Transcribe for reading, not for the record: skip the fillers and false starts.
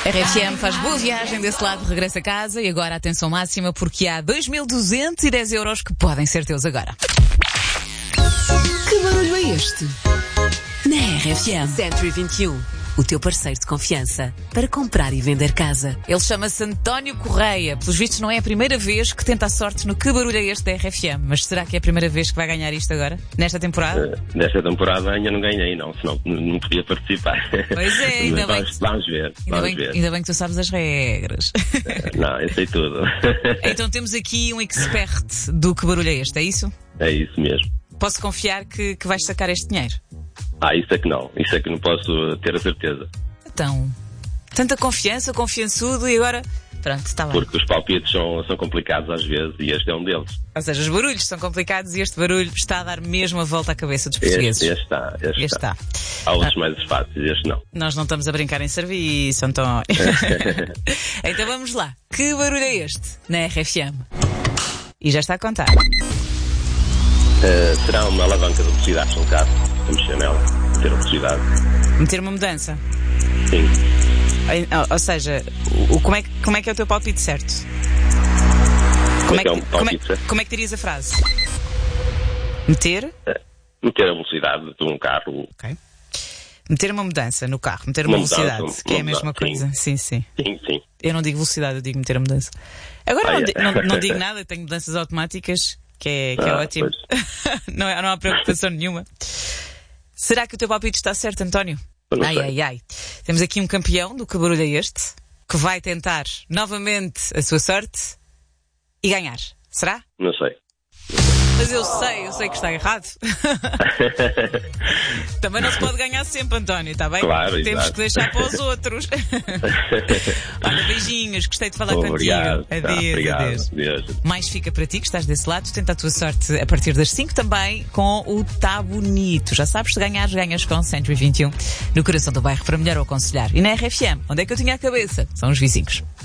RFM faz boa viagem desse lado, regressa a casa e agora atenção máxima porque há 2.210 euros que podem ser teus agora. Que barulho é este? Na RFM Century 21, o teu parceiro de confiança para comprar e vender casa. Ele chama-se António Correia. Pelos vistos não é a primeira vez que tenta a sorte no Que Barulho é Este da RFM. Mas será que é a primeira vez que vai ganhar isto agora? Nesta temporada? Nesta temporada ainda não ganhei, não. Senão não podia participar. Pois é, ainda bem. Vamos ver. Ainda bem que tu sabes as regras. Não, eu sei tudo. Então temos aqui um expert do Que Barulho é Este, é isso? É isso mesmo. Posso confiar que vais sacar este dinheiro? Isso é que não. Isso é que não posso ter a certeza. Então, tanta confiança, confiançudo e agora... Pronto, está bem. Porque os palpites são complicados às vezes e este é um deles. Ou seja, os barulhos são complicados e este barulho está a dar mesmo a volta à cabeça dos portugueses. Este está. Há outros mais fáceis, este não. Nós não estamos a brincar em serviço, António. Então vamos lá. Que barulho é este na RFM? E já está a contar. Será uma alavanca de velocidade, um carro, a mexer nela, ter a velocidade. Meter uma mudança? Sim. Ou seja, como é que é o teu palpite certo? Como é que dirias a frase? Meter? Meter a velocidade de um carro. Ok. Meter uma mudança no carro, meter uma velocidade, que é a mesma coisa. Sim. Sim. Eu não digo velocidade, eu digo meter a mudança. Agora não digo nada, eu tenho mudanças automáticas, que é ótimo. Não há preocupação nenhuma. Será que o teu palpite está certo, António? Ai. Temos aqui um campeão do Que Barulho é Este, que vai tentar novamente a sua sorte e ganhar. Será? Não sei. Mas eu sei que está errado. Também não se pode ganhar sempre, António, está bem? Claro, temos exato. que deixar para os outros. Olha, beijinhos, gostei de falar Obrigado. contigo. Adeus. Adeus. Mais fica para ti que estás desse lado, tenta a tua sorte a partir das 5 também com o Tá Bonito. Já sabes, se ganhas com Century 21 no coração do bairro para melhor o aconselhar. E na RFM, onde é que eu tinha a cabeça? São os vizinhos.